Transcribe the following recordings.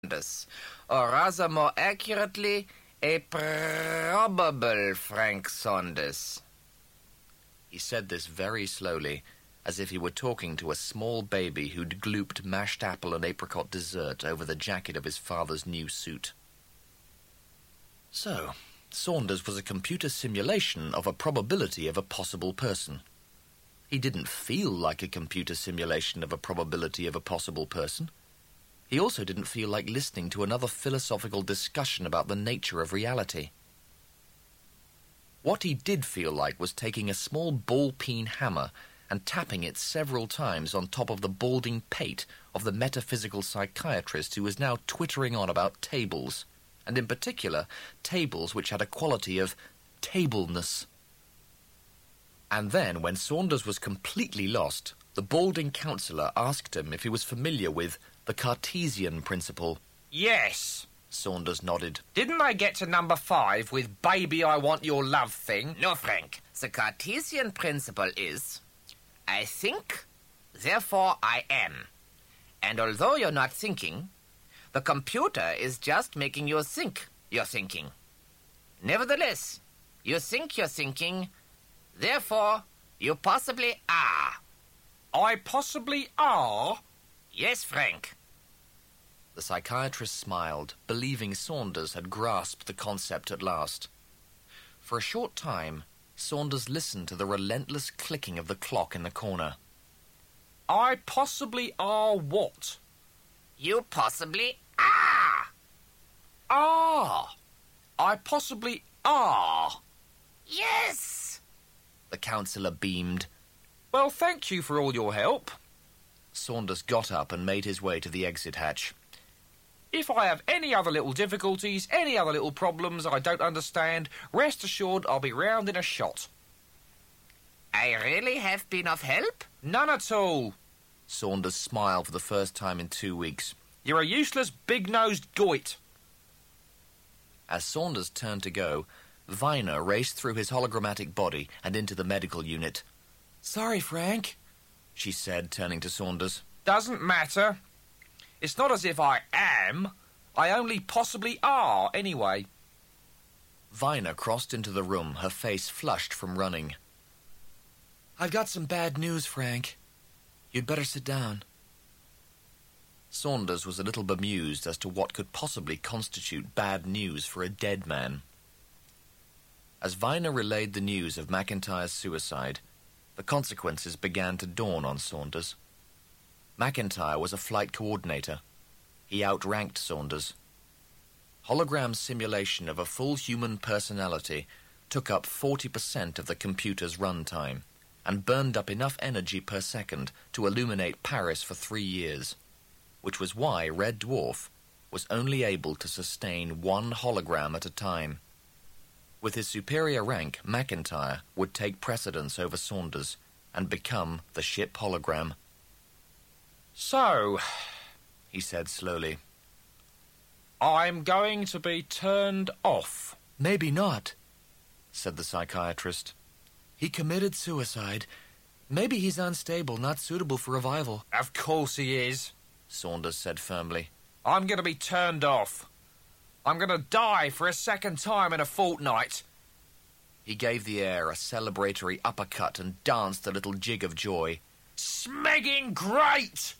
Saunders, or rather more accurately, a probable Frank Saunders. He said this very slowly, as if he were talking to a small baby who'd glooped mashed apple and apricot dessert over the jacket of his father's new suit. So, Saunders was a computer simulation of a probability of a possible person. He didn't feel like a computer simulation of a probability of a possible person. He also didn't feel like listening to another philosophical discussion about the nature of reality. What he did feel like was taking a small ball-peen hammer and tapping it several times on top of the balding pate of the metaphysical psychiatrist who was now twittering on about tables, and in particular, tables which had a quality of tableness. And then, when Saunders was completely lost, the balding counsellor asked him if he was familiar with the Cartesian principle. Yes, Saunders nodded. Didn't I get to number 5 with Baby I Want Your Love thing? No, Frank. The Cartesian principle is, I think, therefore I am. And although you're not thinking, the computer is just making you think you're thinking. Nevertheless, you think you're thinking, therefore you possibly are. I possibly are? Yes, Frank. The psychiatrist smiled, believing Saunders had grasped the concept at last. For a short time, Saunders listened to the relentless clicking of the clock in the corner. I possibly are what? You possibly are. Ah! I possibly are. Yes! The counsellor beamed. Well, thank you for all your help. Saunders got up and made his way to the exit hatch. If I have any other little difficulties, any other little problems I don't understand, rest assured I'll be round in a shot. I really have been of help? None at all. Saunders smiled for the first time in 2 weeks. You're a useless, big-nosed goit. As Saunders turned to go, Viner raced through his hologrammatic body and into the medical unit. "Sorry, Frank," she said, turning to Saunders. Doesn't matter. It's not as if I am. I only possibly are, anyway. Viner crossed into the room, her face flushed from running. "I've got some bad news, Frank. You'd better sit down." Saunders was a little bemused as to what could possibly constitute bad news for a dead man. As Viner relayed the news of McIntyre's suicide, the consequences began to dawn on Saunders. McIntyre was a flight coordinator. He outranked Saunders. Hologram's simulation of a full human personality took up 40% of the computer's runtime and burned up enough energy per second to illuminate Paris for 3 years, which was why Red Dwarf was only able to sustain one hologram at a time. With his superior rank, McIntyre would take precedence over Saunders and become the ship hologram. So, he said slowly, I'm going to be turned off. "Maybe not," said the psychiatrist. "He committed suicide. Maybe he's unstable, not suitable for revival." Of course he is, Saunders said firmly. I'm going to be turned off. I'm going to die for a second time in a fortnight. He gave the air a celebratory uppercut and danced a little jig of joy. Smegging great!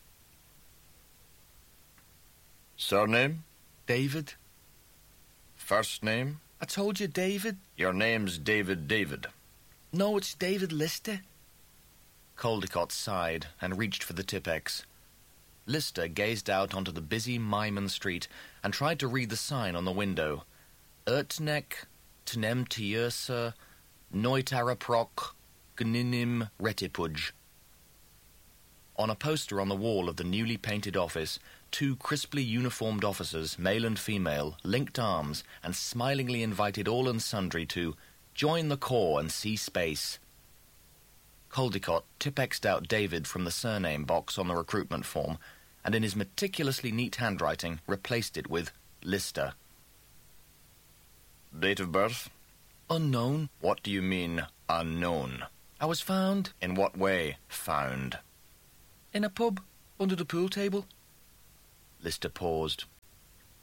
Surname? "David." First name? "I told you, David." Your name's David. "No, it's David Lister." Caldecott sighed and reached for the Tipp-Ex. Lister gazed out onto the busy Myman Street and tried to read the sign on the window. Ertnek, Tnem Tiersa, Neutaraproc, Gninim Retipuj. On a poster on the wall of the newly painted office, 2 crisply uniformed officers, male and female, linked arms and smilingly invited all and sundry to join the Corps and see space. Caldecott Tipp-Ex'd out David from the surname box on the recruitment form and in his meticulously neat handwriting replaced it with Lister. Date of birth? "Unknown." What do you mean, unknown? "I was found In what way, found? in a pub under the pool table." Lister paused.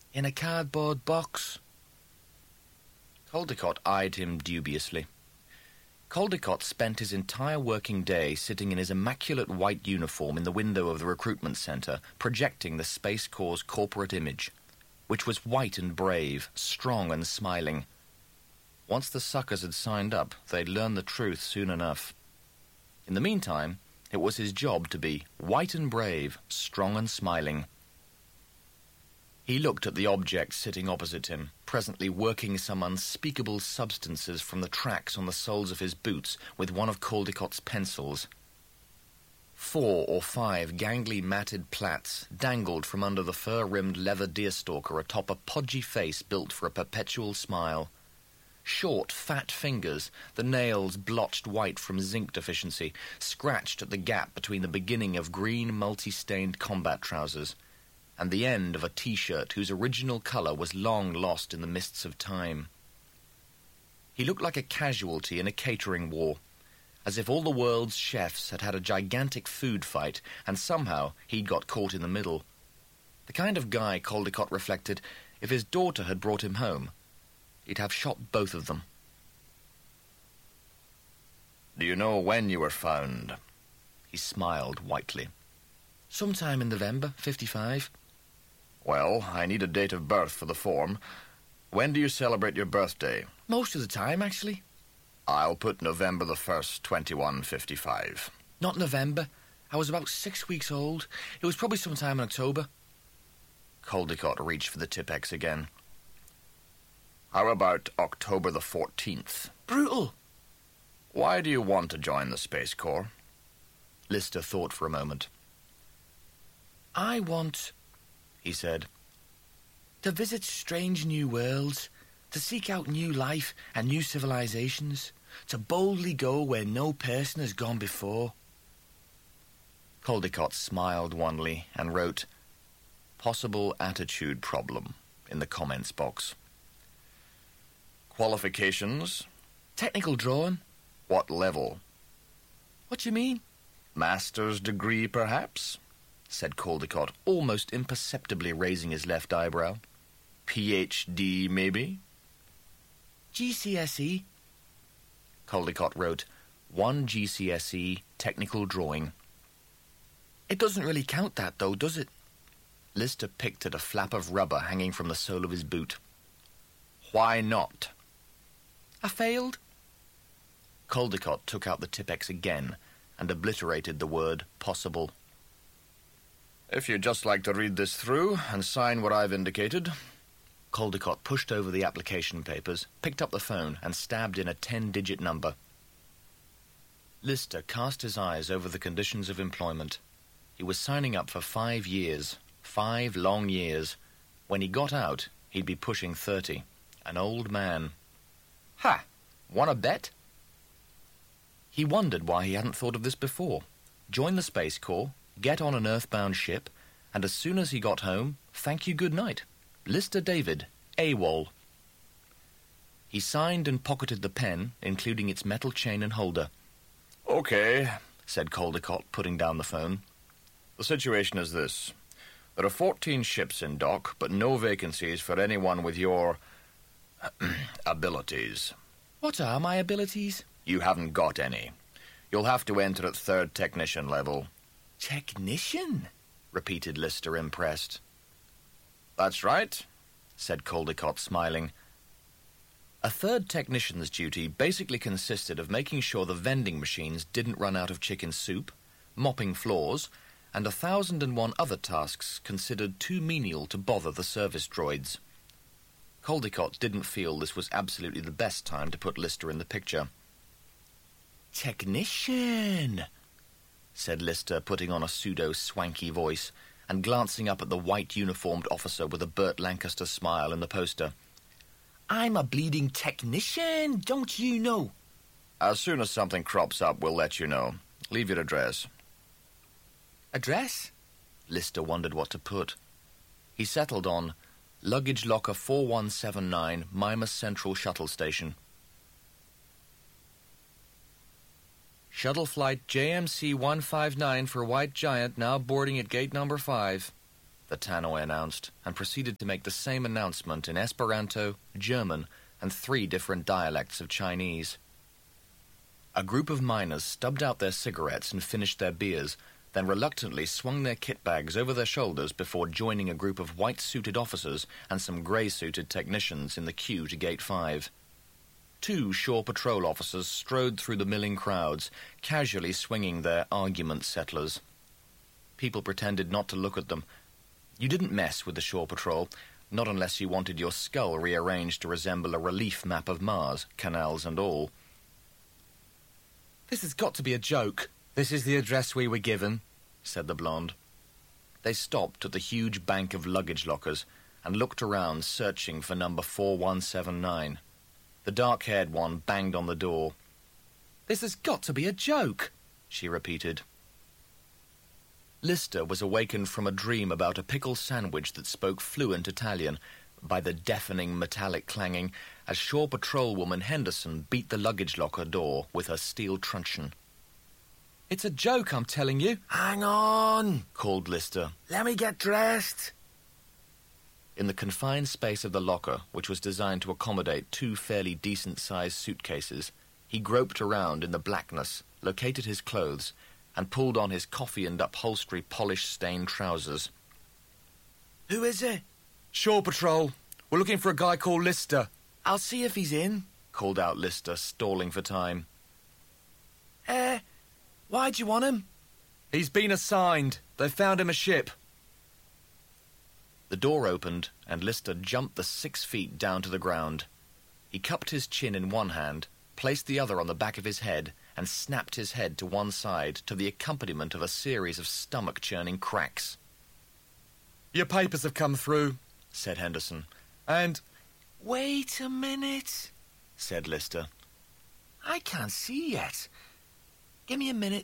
In a cardboard box. Caldecott eyed him dubiously. Caldecott spent his entire working day sitting in his immaculate white uniform in the window of the recruitment center, projecting the Space Corps' corporate image, which was white and brave, strong and smiling. Once the suckers had signed up, they'd learn the truth soon enough. In the meantime, it was his job to be white and brave, strong and smiling. He looked at the object sitting opposite him, presently working some unspeakable substances from the tracks on the soles of his boots with one of Caldecott's pencils. 4 or 5 gangly matted plaits dangled from under the fur-rimmed leather deerstalker atop a podgy face built for a perpetual smile. Short, fat fingers, the nails blotched white from zinc deficiency, scratched at the gap between the beginning of green multi-stained combat trousers and the end of a T-shirt whose original colour was long lost in the mists of time. He looked like a casualty in a catering war, as if all the world's chefs had had a gigantic food fight and somehow he'd got caught in the middle. The kind of guy, Caldecott reflected, if his daughter had brought him home, he'd have shot both of them. Do you know when you were found? He smiled whitely. Sometime in November, 55. Well, I need a date of birth for the form. When do you celebrate your birthday? Most of the time, actually. I'll put November the 1st, 2155. Not November. I was about 6 weeks old. It was probably sometime in October. Caldecott reached for the Tipp-Ex again. How about October the 14th? Brutal. Why do you want to join the Space Corps? Lister thought for a moment. I want, he said, to visit strange new worlds, to seek out new life and new civilizations, to boldly go where no person has gone before. Caldecott smiled wanly and wrote, "Possible attitude problem," in the comments box. Qualifications? Technical drawing. What level? What do you mean? Master's degree, perhaps? Said Caldecott, almost imperceptibly raising his left eyebrow. PhD, maybe? GCSE. Caldecott wrote, 1 GCSE technical drawing. It doesn't really count that, though, does it? Lister picked at a flap of rubber hanging from the sole of his boot. Why not? I failed. Caldecott took out the Tipp-Ex again and obliterated the word possible. If you'd just like to read this through and sign what I've indicated. Caldecott pushed over the application papers, picked up the phone, and stabbed in a 10-digit number. Lister cast his eyes over the conditions of employment. He was signing up for 5 years, 5 long years. When he got out, he'd be pushing 30. An old man. Ha! Want a bet? He wondered why he hadn't thought of this before. Join the Space Corps, get on an earthbound ship, and as soon as he got home, thank you good night. Lister David, AWOL. He signed and pocketed the pen, including its metal chain and holder. Okay, said Caldecott, putting down the phone. The situation is this. There are 14 ships in dock, but no vacancies for anyone with your abilities. What are my abilities? You haven't got any. You'll have to enter at 3rd technician level. Technician? Repeated Lister, impressed. That's right, said Caldecott, smiling. A 3rd technician's duty basically consisted of making sure the vending machines didn't run out of chicken soup, mopping floors, and 1,001 other tasks considered too menial to bother the service droids. Caldecott didn't feel this was absolutely the best time to put Lister in the picture. Technician, said Lister, putting on a pseudo-swanky voice and glancing up at the white-uniformed officer with a Burt Lancaster smile in the poster. I'm a bleeding technician, don't you know? As soon as something crops up, we'll let you know. Leave your address. Address? Lister wondered what to put. He settled on Luggage Locker 4179, Mimas Central Shuttle Station. Shuttle flight JMC 159 for White Giant now boarding at gate number 5. the tannoy announced, and proceeded to make the same announcement in Esperanto, German, and 3 different dialects of Chinese. A group of miners stubbed out their cigarettes and finished their beers, then reluctantly swung their kit bags over their shoulders before joining a group of white-suited officers and some grey-suited technicians in the queue to Gate 5. 2 shore patrol officers strode through the milling crowds, casually swinging their argument settlers. People pretended not to look at them. You didn't mess with the shore patrol, not unless you wanted your skull rearranged to resemble a relief map of Mars, canals and all. "This has got to be a joke. This is the address we were given," said the blonde. They stopped at the huge bank of luggage lockers and looked around, searching for number 4179. The dark-haired one banged on the door. "This has got to be a joke," she repeated. Lister was awakened from a dream about a pickle sandwich that spoke fluent Italian by the deafening metallic clanging as shore patrol woman Henderson beat the luggage locker door with her steel truncheon. "It's a joke, I'm telling you." "Hang on," called Lister. "Let me get dressed." In the confined space of the locker, which was designed to accommodate 2 fairly decent-sized suitcases, he groped around in the blackness, located his clothes, and pulled on his coffee and upholstery polish-stained trousers. "Who is it?" "Shore Patrol. We're looking for a guy called Lister." "I'll see if he's in," called out Lister, stalling for time. Why do you want him?" "He's been assigned. They found him a ship." The door opened, and Lister jumped the 6 feet down to the ground. He cupped his chin in one hand, placed the other on the back of his head, and snapped his head to one side to the accompaniment of a series of stomach-churning cracks. "Your papers have come through," said Henderson. "And—" "Wait a minute," said Lister. "I can't see yet. Give me a minute."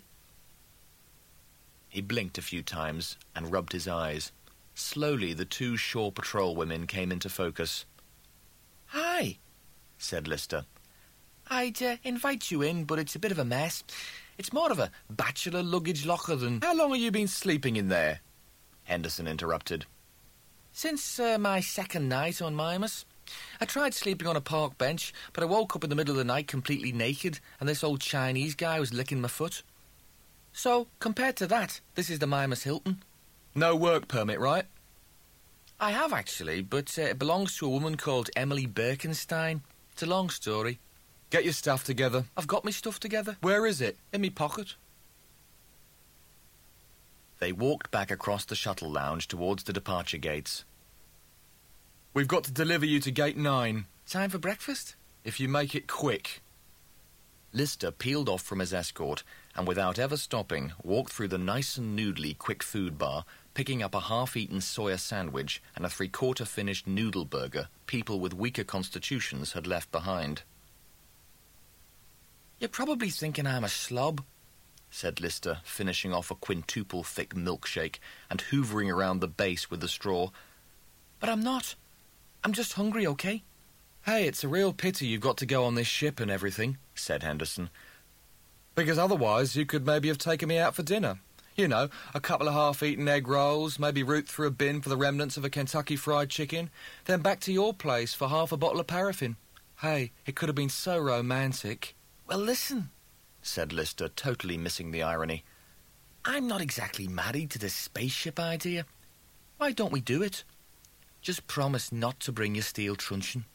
He blinked a few times and rubbed his eyes. Slowly, the 2 shore patrol women came into focus. "Hi," said Lister. "I'd invite you in, but it's a bit of a mess. It's more of a bachelor luggage locker than—" "How long have you been sleeping in there?" Henderson interrupted. "Since my second night on Mimas. I tried sleeping on a park bench, but I woke up in the middle of the night completely naked, and this old Chinese guy was licking my foot. So, compared to that, this is the Mimas Hilton." "No work permit, right?" "I have, actually, but it belongs to a woman called Emily Birkenstein. It's a long story." "Get your stuff together." "I've got my stuff together. "Where is it?" In my pocket." They walked back across the shuttle lounge towards the departure gates. "We've got to deliver you to Gate 9. "Time for breakfast?" If you make it quick." Lister peeled off from his escort and, without ever stopping, walked through the nice and noodly quick food bar, picking up a half-eaten soya sandwich and a 3/4 finished noodle burger people with weaker constitutions had left behind. "You're probably thinking I'm a slob," said Lister, finishing off a quintuple thick milkshake and hoovering around the base with the straw. "But I'm not. I'm just hungry, okay?" "Hey, it's a real pity you've got to go on this ship and everything," said Henderson. "Because otherwise you could maybe have taken me out for dinner. You know, a couple of half-eaten egg rolls, maybe root through a bin for the remnants of a Kentucky Fried Chicken, then back to your place for half a bottle of paraffin. Hey, it could have been so romantic." "Well, listen," said Lister, totally missing the irony. "I'm not exactly married to this spaceship idea. Why don't we do it? Just promise not to bring your steel truncheon."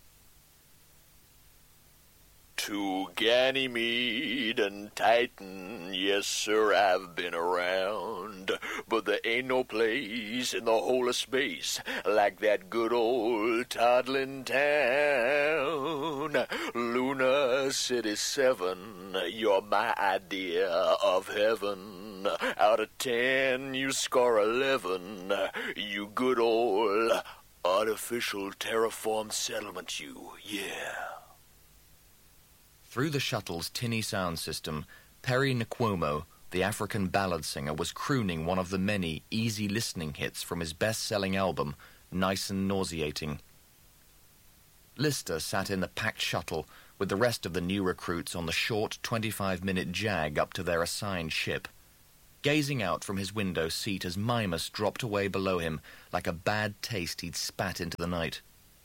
To Ganymede and Titan, yes, sir, I've been around, but there ain't no place in the whole of space like that good old toddling town. Luna City 7, you're my idea of heaven. Out of 10, you score 11, you good old artificial terraformed settlement, you, yeah. Through the shuttle's tinny sound system, Perry Nkwumo, the African ballad singer, was crooning one of the many easy listening hits from his best-selling album, Nice and Nauseating. Lister sat in the packed shuttle with the rest of the new recruits on the short 25-minute jag up to their assigned ship. gazing out from his window seat as Mimas dropped away below him like a bad taste he'd spat into the night.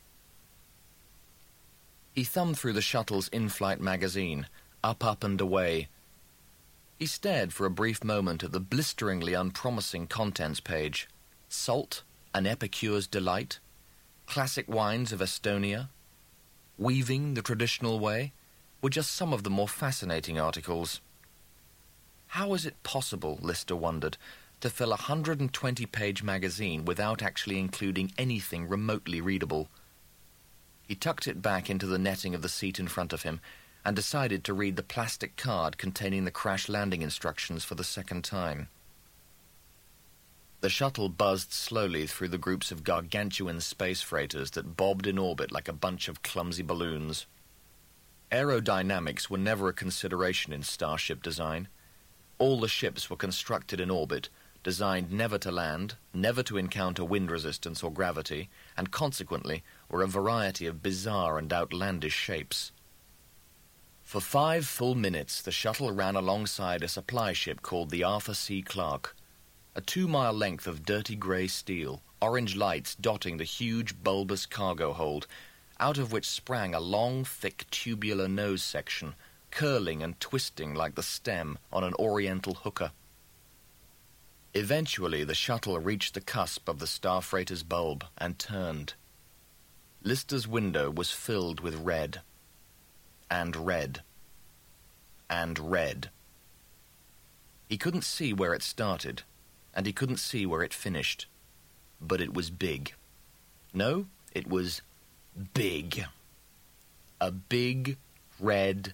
He thumbed through the shuttle's in-flight magazine, up and away. He stared for a brief moment at the blisteringly unpromising contents page. Salt, an epicure's delight. Classic wines of Estonia. Weaving the traditional way were just some of the more fascinating articles. How is it possible, Lister wondered, to fill a 120-page magazine without actually including anything remotely readable? He tucked it back into the netting of the seat in front of him and decided to read the plastic card containing the crash landing instructions for the second time. The shuttle buzzed slowly through the groups of gargantuan space freighters that bobbed in orbit like a bunch of clumsy balloons. Aerodynamics were never a consideration in starship design. All the ships were constructed in orbit, designed never to land, never to encounter wind resistance or gravity, and consequently were a variety of bizarre and outlandish shapes. For 5 full minutes, the shuttle ran alongside a supply ship called the Arthur C. Clarke, a 2-mile length of dirty grey steel, orange lights dotting the huge bulbous cargo hold, out of which sprang a long, thick tubular nose section, curling and twisting like the stem on an oriental hooker. Eventually, the shuttle reached the cusp of the star freighter's bulb and turned. Lister's window was filled with red. And red. And red. He couldn't see where it started, and he couldn't see where it finished. But it was big. No, it was big. A big, red,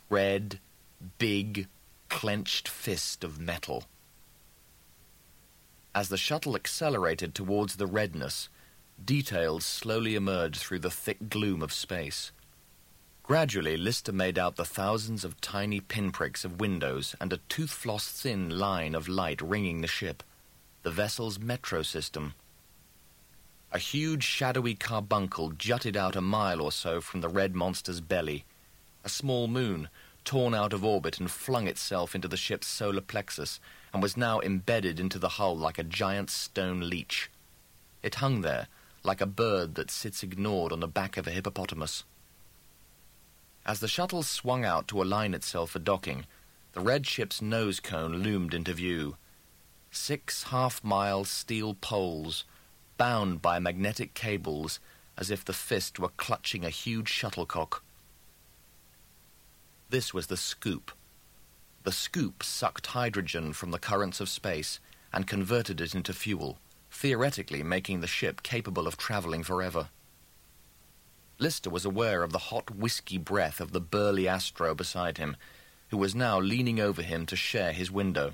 big, clenched fist of metal. As the shuttle accelerated towards the redness, details slowly emerged through the thick gloom of space. Gradually, Lister made out the thousands of tiny pinpricks of windows and a tooth-floss-thin line of light ringing the ship, the vessel's metro system. A huge shadowy carbuncle jutted out a mile or so from the red monster's belly. A small moon, torn out of orbit and flung itself into the ship's solar plexus, and was now embedded into the hull like a giant stone leech. It hung there, like a bird that sits ignored on the back of a hippopotamus. As the shuttle swung out to align itself for docking, the red ship's nose cone loomed into view. 6 half-mile steel poles, bound by magnetic cables, as if the fist were clutching a huge shuttlecock. This was the Scoop. The Scoop sucked hydrogen from the currents of space and converted it into fuel, theoretically making the ship capable of travelling forever. Lister was aware of the hot whiskey breath of the burly Astro beside him, who was now leaning over him to share his window.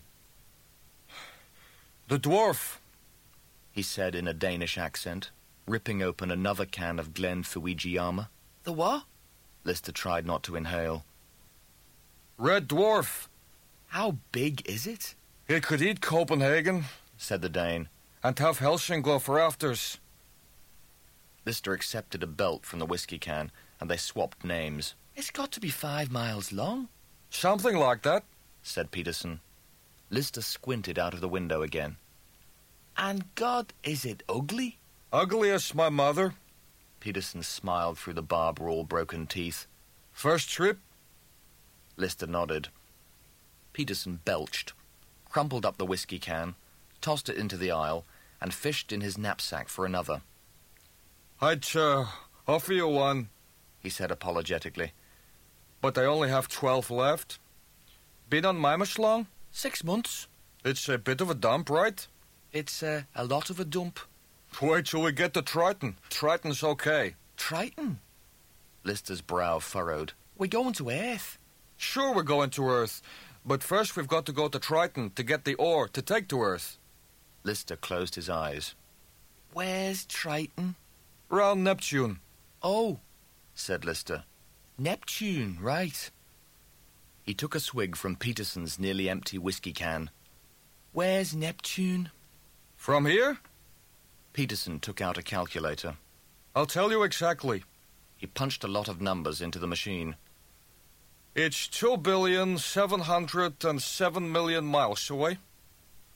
"The dwarf," he said in a Danish accent, ripping open another can of Glen Fuijiyama. The what? Lister tried not to inhale. "Red dwarf. How big is it?" It could eat Copenhagen," said the Dane, "and have Helsingør for afters." Lister accepted a belt from the whiskey can, and they swapped names. "It's got to be 5 miles long." "Something like that," said Peterson. Lister squinted out of the window again. "And God, is it ugly?" "Ugly as my mother." Peterson smiled through the barb-raw broken teeth. "First trip?" Lister nodded. Peterson belched, crumpled up the whiskey can, tossed it into the aisle, and fished in his knapsack for another. "I'd offer you one," he said apologetically. "but I only have 12 left. Been on Mimas long?" 6 months. "It's a bit of a dump, right?" It's a lot of a dump. "Wait till we get to Triton. Triton's okay." Triton? Lister's brow furrowed. We're going to Earth. "Sure we're going to Earth, but first we've got to go to Triton to get the ore to take to Earth." Lister closed his eyes. Where's Triton? "Round Neptune." Oh, said Lister. Neptune, right. He took a swig from Peterson's nearly empty whiskey can. Where's Neptune? "From here?" Peterson took out a calculator. "I'll tell you exactly. He punched a lot of numbers into the machine. It's 2,707,000,000 miles away."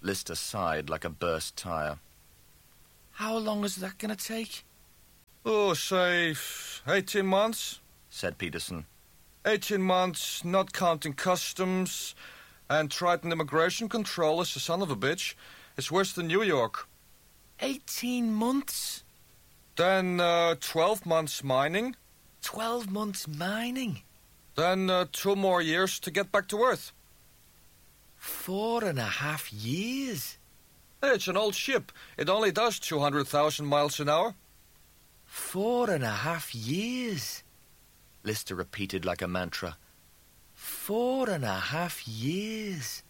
Lister sighed like a burst tire. How long is that going to take? Oh, say, 18 months, said Peterson. 18 months, not counting customs, and Triton immigration control is a son of a bitch. It's worse than New York. 18 months? Then 12 months mining. 12 months mining? Then 2 more years to get back to Earth. 4.5 years? Hey, it's an old ship. It only does 200,000 miles an hour. 4.5 years? Lister repeated like a mantra. 4.5 years?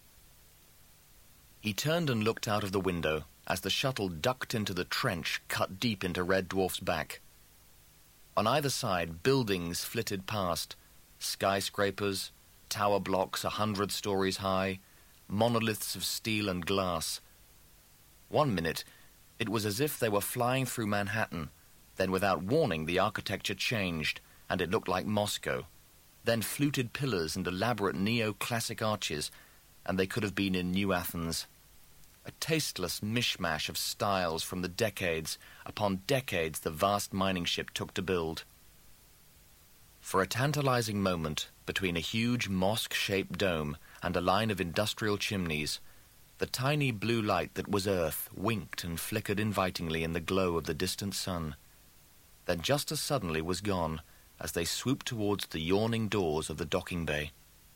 He turned and looked out of the window as the shuttle ducked into the trench cut deep into Red Dwarf's back. On either side, buildings flitted past. Skyscrapers, tower blocks 100 stories high, monoliths of steel and glass. 1 minute, it was as if they were flying through Manhattan. Then, without warning, the architecture changed, and it looked like Moscow. Then fluted pillars and elaborate neo-classic arches, and they could have been in New Athens. A tasteless mishmash of styles from the decades upon decades the vast mining ship took to build. For a tantalizing moment, between a huge mosque-shaped dome and a line of industrial chimneys, the tiny blue light that was Earth winked and flickered invitingly in the glow of the distant sun. Then just as suddenly was gone as they swooped towards the yawning doors of the docking bay.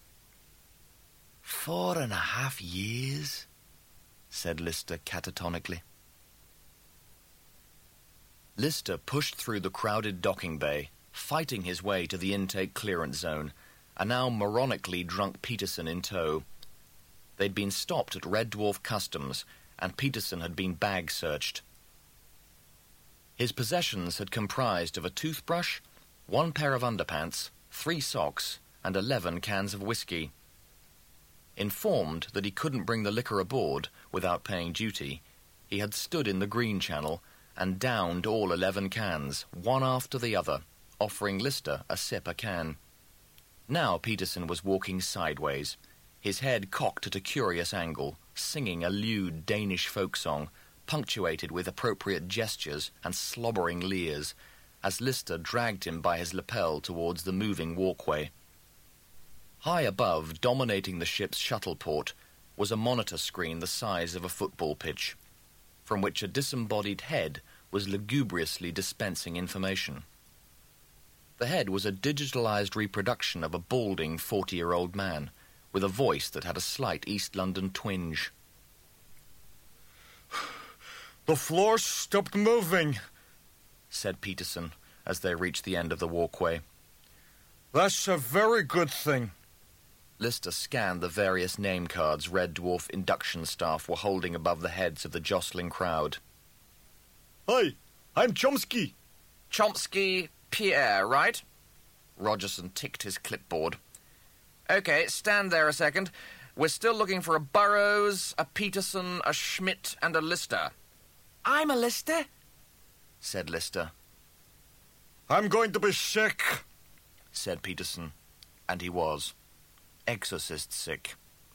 4.5 years? Said Lister catatonically. Lister pushed through the crowded docking bay, fighting his way to the intake clearance zone, a now moronically drunk Peterson in tow. They'd been stopped at Red Dwarf Customs, and Peterson had been bag-searched. His possessions had comprised of a toothbrush, 1 pair of underpants, 3 socks, and 11 cans of whiskey. Informed that he couldn't bring the liquor aboard without paying duty, he had stood in the green channel and downed all 11 cans, one after the other, offering Lister a sip a can. Now Peterson was walking sideways, his head cocked at a curious angle, singing a lewd Danish folk song, punctuated with appropriate gestures and slobbering leers, as Lister dragged him by his lapel towards the moving walkway. High above, dominating the ship's shuttle port, was a monitor screen the size of a football pitch, from which a disembodied head was lugubriously dispensing information. The head was a digitalized reproduction of a balding 40-year-old man, with a voice that had a slight East London twinge. The floor stopped moving, said Peterson, as they reached the end of the walkway. That's a very good thing. Lister scanned the various name cards Red Dwarf induction staff were holding above the heads of the jostling crowd. Hi, I'm Chomsky. Chomsky Pierre, right? Rogerson ticked his clipboard. Okay, stand there a second. We're still looking for a Burroughs, a Peterson, a Schmidt, and a Lister. I'm a Lister, said Lister. I'm going to be sick, said Peterson. And he was. Exorcist sick.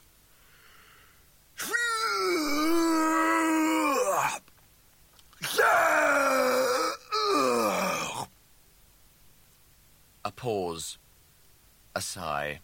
A pause. A sigh.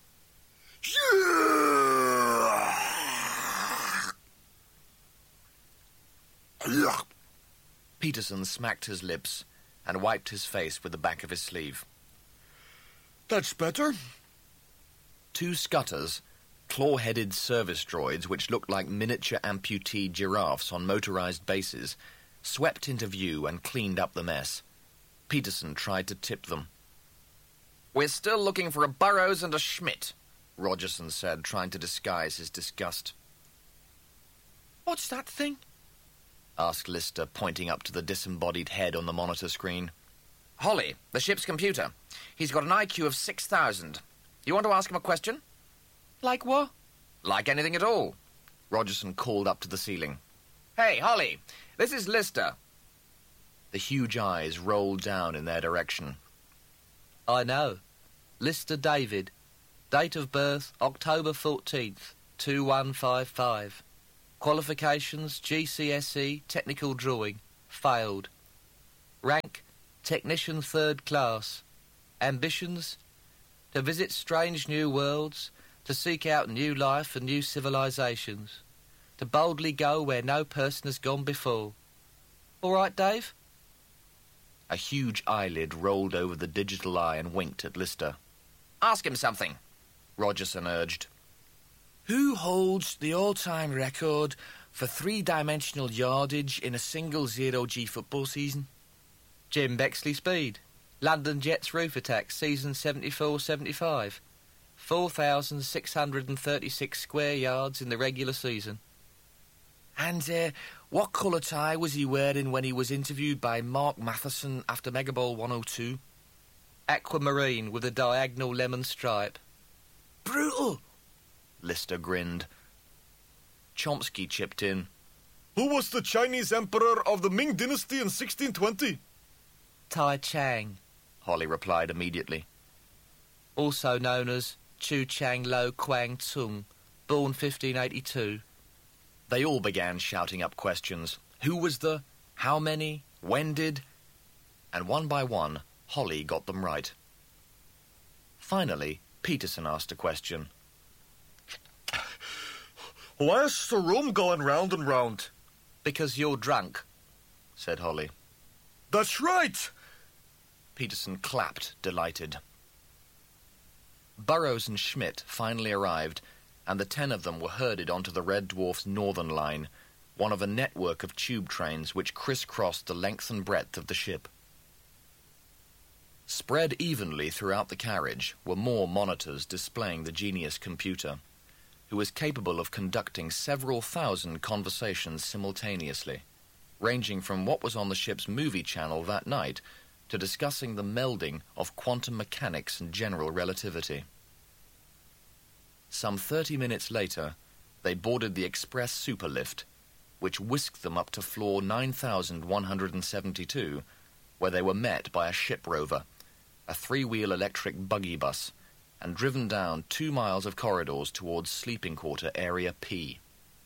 Peterson smacked his lips and wiped his face with the back of his sleeve. That's better. 2 scutters, claw-headed service droids which looked like miniature amputee giraffes on motorized bases, swept into view and cleaned up the mess. Peterson tried to tip them. We're still looking for a Burroughs and a Schmidt, Rogerson said, trying to disguise his disgust. What's that thing? Asked Lister, pointing up to the disembodied head on the monitor screen. Holly, the ship's computer. He's got an IQ of 6,000. You want to ask him a question? Like what? Like anything at all. Rogerson called up to the ceiling. Hey, Holly, this is Lister. The huge eyes rolled down in their direction. I know. Lister David. Date of birth, October 14th, 2155. Qualifications, GCSE, technical drawing. Failed. Rank, technician 3rd class. Ambitions, to visit strange new worlds, to seek out new life and new civilizations, to boldly go where no person has gone before. All right, Dave? A huge eyelid rolled over the digital eye and winked at Lister. Ask him something, Rogerson urged. Who holds the all-time record for three-dimensional yardage in a single zero-G football season? Jim Bexley Speed. London Jets roof attack, season 74-75. 4,636 square yards in the regular season. And what colour tie was he wearing when he was interviewed by Mark Matheson after Mega Bowl 102? Aquamarine with a diagonal lemon stripe. Brutal! Lister grinned. Chomsky chipped in. Who was the Chinese emperor of the Ming Dynasty in 1620? Tai Chang, Holly replied immediately. also known as Chu Chang Lo Kwang Tsung, born 1582. They all began shouting up questions. Who was the? How many? When did? And one by one, Holly got them right. Finally, Peterson asked a question. Why is the room going round and round? Because you're drunk, said Holly. That's right! Peterson clapped, delighted. Burroughs and Schmidt finally arrived, and the 10 of them were herded onto the Red Dwarf's Northern Line, one of a network of tube trains which crisscrossed the length and breadth of the ship. Spread evenly throughout the carriage were more monitors displaying the Genius computer, who was capable of conducting several thousand conversations simultaneously, ranging from what was on the ship's movie channel that night to discussing the melding of quantum mechanics and general relativity. Some 30 minutes later, they boarded the express superlift, which whisked them up to floor 9172, where they were met by a ship rover, a 3-wheel electric buggy bus, and driven down 2 miles of corridors towards sleeping quarter Area P.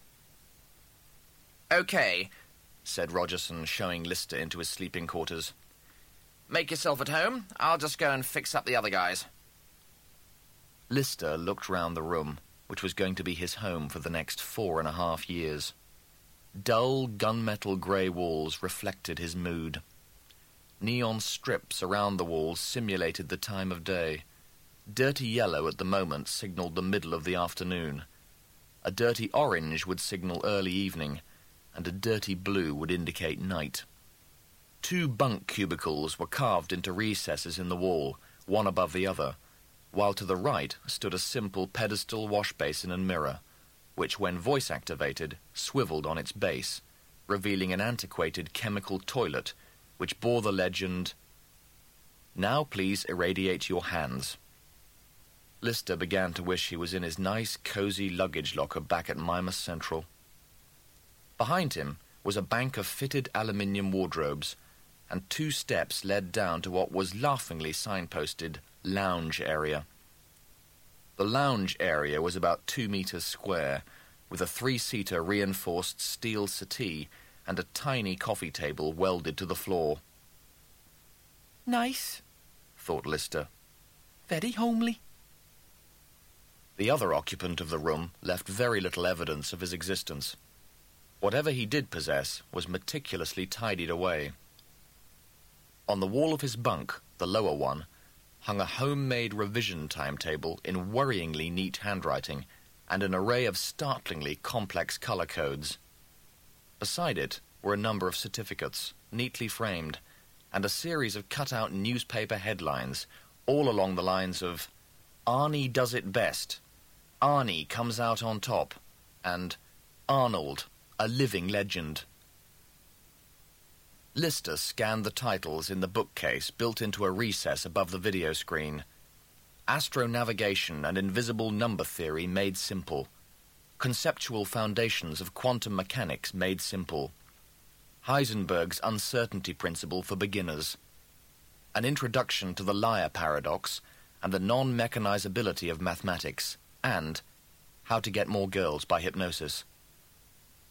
"Okay," said Rogerson, showing Lister into his sleeping quarters. "Make yourself at home. I'll just go and fix up the other guys." Lister looked round the room, which was going to be his home for the next 4.5 years. Dull, gunmetal grey walls reflected his mood. Neon strips around the walls simulated the time of day. Dirty yellow at the moment signalled the middle of the afternoon. A dirty orange would signal early evening, and a dirty blue would indicate night. 2 bunk cubicles were carved into recesses in the wall, one above the other, while to the right stood a simple pedestal wash basin and mirror, which, when voice-activated, swiveled on its base, revealing an antiquated chemical toilet which bore the legend, "Now please irradiate your hands." Lister began to wish he was in his nice, cosy luggage locker back at Mimas Central. Behind him was a bank of fitted aluminium wardrobes, and 2 steps led down to what was laughingly signposted lounge area. The lounge area was about 2 meters square, with a 3-seater reinforced steel settee and a tiny coffee table welded to the floor. Nice, thought Lister. very homely. The other occupant of the room left very little evidence of his existence. Whatever he did possess was meticulously tidied away. On the wall of his bunk, the lower one, hung a homemade revision timetable in worryingly neat handwriting and an array of startlingly complex color codes. Beside it were a number of certificates, neatly framed, and a series of cut-out newspaper headlines, all along the lines of "Arnie does it best," "Arnie comes out on top," and "Arnold, a living legend." Lister scanned the titles in the bookcase built into a recess above the video screen. Astronavigation and Invisible Number Theory made simple. Conceptual Foundations of Quantum Mechanics made simple. Heisenberg's Uncertainty Principle for Beginners. An Introduction to the Liar Paradox and the Non-Mechanizability of Mathematics. And How to Get More Girls by Hypnosis.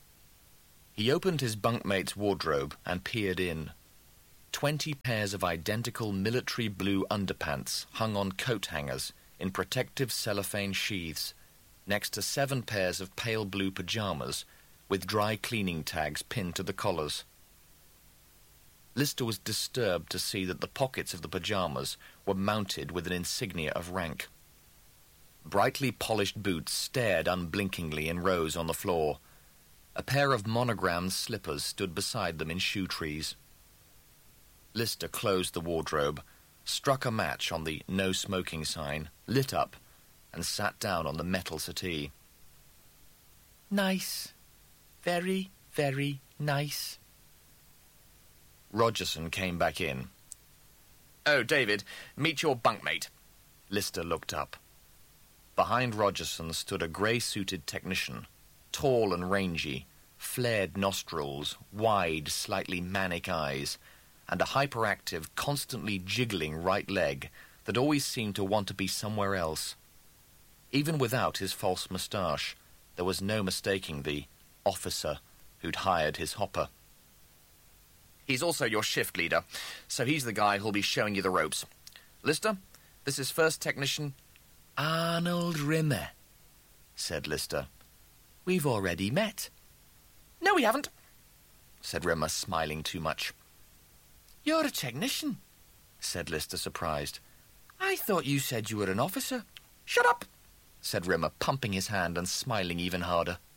He opened his bunkmate's wardrobe and peered in. 20 pairs of identical military blue underpants hung on coat hangers in protective cellophane sheaths, next to 7 pairs of pale blue pyjamas with dry cleaning tags pinned to the collars. Lister was disturbed to see that the pockets of the pyjamas were mounted with an insignia of rank. Brightly polished boots stared unblinkingly in rows on the floor. A pair of monogrammed slippers stood beside them in shoe trees. Lister closed the wardrobe, struck a match on the no smoking sign, lit up, and sat down on the metal settee. Nice. Very, very nice. Rogerson came back in. "Oh, David, meet your bunkmate." Lister looked up. Behind Rogerson stood a grey-suited technician, tall and rangy, flared nostrils, wide, slightly manic eyes, and a hyperactive, constantly jiggling right leg that always seemed to want to be somewhere else. Even without his false moustache, there was no mistaking the officer who'd hired his hopper. He's also your shift leader, so he's the guy who'll be showing you the ropes. Lister, this is First Technician Arnold Rimmer, said Lister. We've already met. No, we haven't, said Rimmer, smiling too much. You're a technician, said Lister, surprised. I thought you said you were an officer. Shut up, said Rimmer, pumping his hand and smiling even harder.